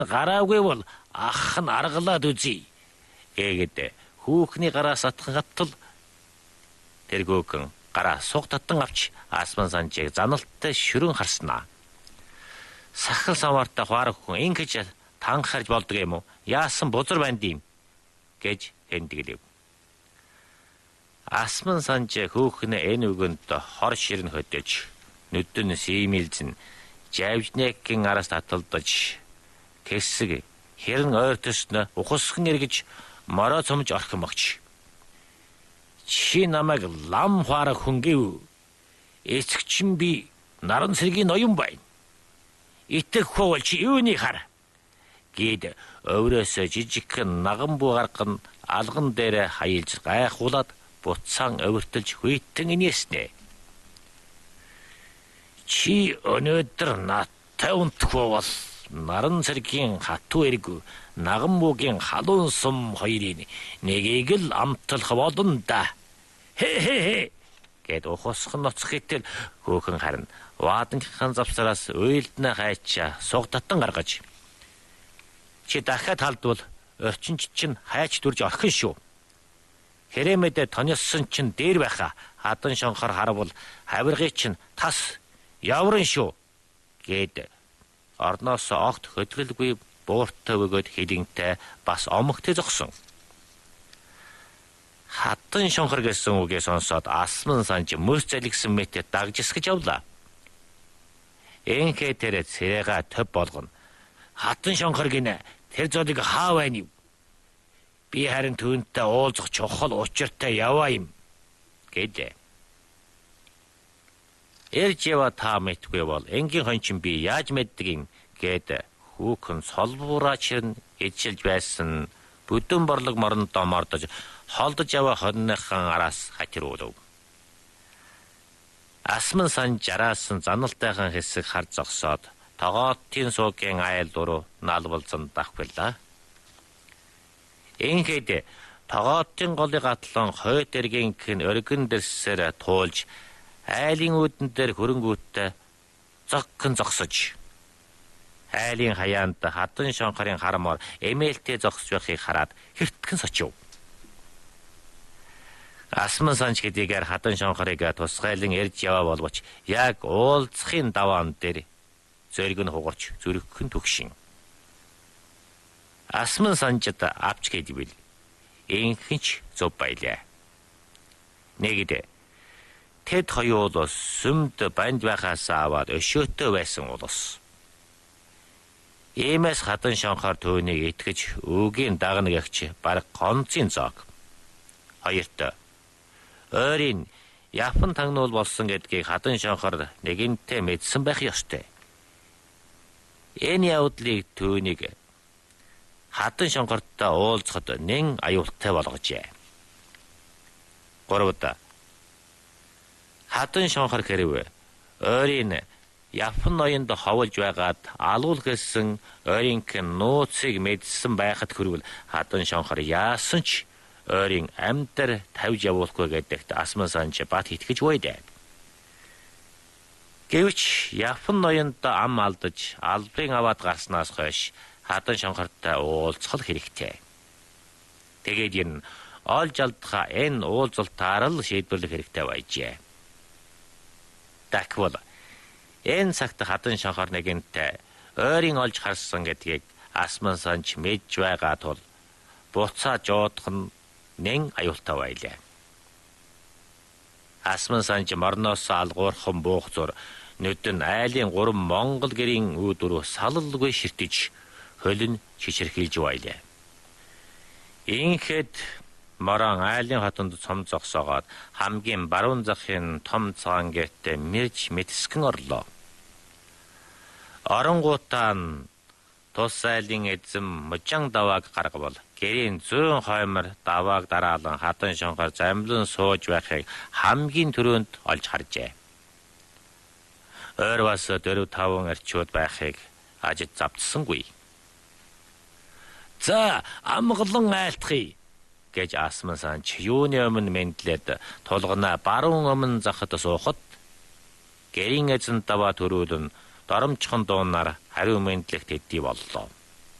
гараагүй бол ах нь аргалаад үзье. Гэгэд хүүхний гараас атхан хаттал тэр хөөхөн гараа суг татан авч Асман санжийг заналттай шүрэн харснаа. Сахал самаартай хуарах хүн ингэж танхарж болдог юм уу? Яасан бузар банд юм гэж хэндэглэв. Асман санж хөөхнөө энэ үгэнд хор ширэн хөдөж нүдэн сиймэлзэн жавжнекийн араас таталдаж тэсэг хэрэн ойр төснө ухасхан эргэж мороо цомж орхин багч. Чи намайг лам хуарах хүн гэв. Эцэгчин би наран сэргийн ноён байна. Итэх хөвөл чи юуны хар. Гэд өврөөсөө жижигхэн наган буу гарган алган дээр хаялж гайхуулаад буцаан өвөртөлж хүйтэн инээснэ. Чи өнөөдөр наттай унтахгүй бол наран сэргийн хатуу эрг наган буугийн халуун сум хоёрын нэгийг л амтлах болно да. Хэ гэд ухасхан ноцох итэл хөөхөн харин ваадангийн завсараас уйлднаа хайчаа суг татан гаргаж чи дахиад халдвал орчинч чинь хайч дүрж орхин шүү. Хэрэмэдэ тонёссон чинь дээр байха хадан шонхор харвал хавиргыг чинь тас яврын шүү гэд орноос огт хөдөлгөлгүй бууртай өгөөд хилэнтэй бас омогтой зогсон. Хатан шонхор гэсэн үгээ сонсоод Асман санж мөс залгисан мэтэд дагжисгэж явлаа. Энхэ тэр цэрэга төв болгоно. Хатан шонхор гинэ тэр зодыг хаа байна юу? Би харин түүнтэй уулзах чухал учиртай яваа юм гэжээ. Эрж ява та мэдгүй бол энгийн хончин би яаж мэддэг юм гэд хүүхэн солбуураа чирэн эзэлж байсан бүдүүн борлог морон домордож холдож яваа хонныхан араас хатируулв. Асман санж араасан заналтайхан хэсэг хар зогсоод тогоотын суугийн айл дуруу налбалзан давхвлаа. Энхэд тогоотын голыг атлан хойд эргэнх нь өргөн дэрсээр туулж айлын үүдэн дээр хөрөнгүүттэй зогхон зогсож айлын хаяанд хадан шонхорын харамор эмээлтэй зогсож байхыг хараад хэртгэн сочив. Асман санж гэдгээр хадан шонхорыг тусгайлан эрж яваа боловч яг уулзахын даваан дээр зөриг нь хугарч зүрххэн төгшин. Асман санжид авч гэдвэл инхэнч зөв байлаа. Нэгдэ тэд хоёул сүмд банд байхаас аваад өшөөтэй байсан улс. Иймээс хадан шонхор түүнийг итгэж үгийн дагна гэгч баг гонцын зоог. Хоёрт ойрын япон тагнуул болсон гэдгийг хадан шонхор нэгэнтээ мэдсэн байх ёстой. Энэ явдлыг түүнийг хадан шонхортой уулзахад нэн аюултай болгожээ. Гуравда хадан шонхор хэрвээ ойрын япон ноёнд ховолж байгаад алуул гэсэн ойрынх нууцыг мэдсэн байхад хүрвэл хадан шонхор яасан ч ойрын амьдар тавьж явуулахгүй гэдэгт Асман санж бат итгэж байдаа. Гэвч япон ноёнд ам алдаж албын аваад гарснаас хойш хадан шонхортой уулзах хэрэгтэй. Тэгээд энэ олж алдхаа энэ уулзалтаар л шийдвэрлэх хэрэгтэй байжээ. Тэгвэл энэ цагт хадан шонхор нэгэнтэй ойрын олж харсан гэдгийг Асман санж мэдж байгаа тул буцаа жоодох нь нэн аюултай байлаа. Асман санж морноос алгуурхан буух зур нүдэн айлын 3 Монгол гэрийн үүдрүү салалгүй ширтэж хөлн чичирхийлж байлаа. Инхэд морон айлын хотонд цом зогсоогоод хамгийн баруун захын том цагаан гэртээ мэрж мэдсгэн орлоо. Оронгуутаан тус айлын эзэм мужаан давааг гаргавал гэрийн зүүн хоймор давааг дараалан хадан шонхор замлан сууж байхыг хамгийн түрүүнд олж харжээ. Ойр бас 4-5 арчууд байхыг ажид завдсангүй. За амгалан айлтхий гэж Асман санж юуны өмнө мэндлээд тулгана баруун өмнө захад суухад гэрийн эзэн даваа төрүүлэн доромчхон дуунаар хариу мэндлэх төдий боллоо.